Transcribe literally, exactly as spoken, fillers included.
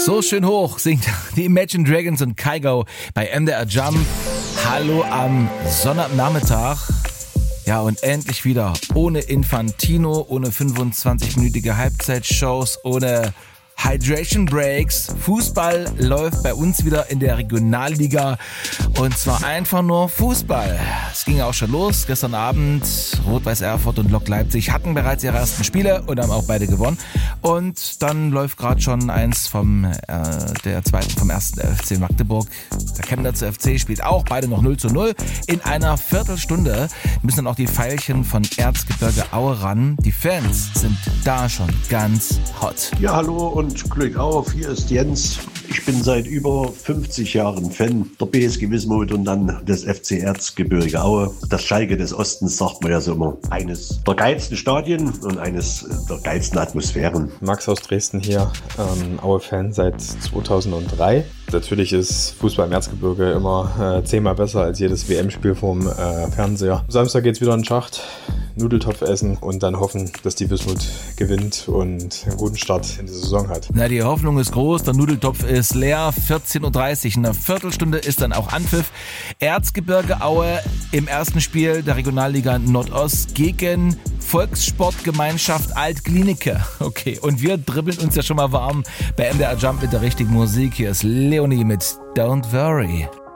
So schön hoch singt die Imagine Dragons und Kygo bei M D R Jump. Hallo am Sonnabendnachmittag. Ja, und endlich wieder ohne Infantino, ohne fünfundzwanzig-minütige Halbzeitshows, ohne Hydration Breaks. Fußball läuft bei uns wieder in der Regionalliga und zwar einfach nur Fußball. Es ging auch schon los. Gestern Abend Rot-Weiß Erfurt und Lok Leipzig hatten bereits ihre ersten Spiele und haben auch beide gewonnen. Und dann läuft gerade schon eins vom äh, der zweiten vom ersten F C Magdeburg. Der Chemnitzer F C spielt auch, beide noch null zu null. In einer Viertelstunde müssen dann auch die Veilchen von Erzgebirge Aue ran. Die Fans sind da schon ganz hot. Ja, hallo und Glück auf, hier ist Jens. Ich bin seit über fünfzig Jahren Fan der B S G Wismut und dann des F C Erzgebirge Aue. Das Schalke des Ostens, sagt man ja so immer. Eines der geilsten Stadien und eines der geilsten Atmosphären. Max aus Dresden hier, ähm, Aue-Fan seit zweitausenddrei. Natürlich ist Fußball im Erzgebirge immer äh, zehnmal besser als jedes W M-Spiel vom äh, Fernseher. Samstag geht's wieder in den Schacht, Nudeltopf essen und dann hoffen, dass die Wismut gewinnt und einen guten Start in die Saison hat. Na, die Hoffnung ist groß, der Nudeltopf ist leer, vierzehn Uhr dreißig, in einer Viertelstunde ist dann auch Anpfiff. Erzgebirge Aue im ersten Spiel der Regionalliga Nordost gegen Volkssportgemeinschaft Alt-Glienicke. Okay, und wir dribbeln uns ja schon mal warm bei M D R Jump mit der richtigen Musik. Hier ist Leonie mit Don't Worry.